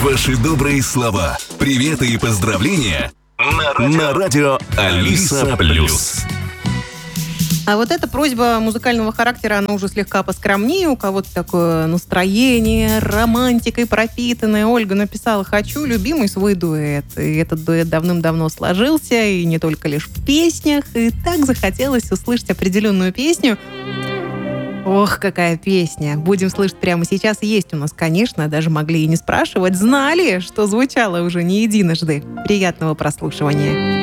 Ваши добрые слова, приветы и поздравления на радио Алиса Плюс. А вот эта просьба музыкального характера, она уже слегка поскромнее. У кого-то такое настроение, романтикой пропитанное. Ольга написала: «Хочу любимый свой дуэт». И этот дуэт давным-давно сложился, и не только лишь в песнях. И так захотелось услышать определенную песню. Ох, какая песня. Будем слышать прямо сейчас. Есть у нас, конечно, даже могли и не спрашивать. Знали, что звучало уже не единожды. Приятного прослушивания.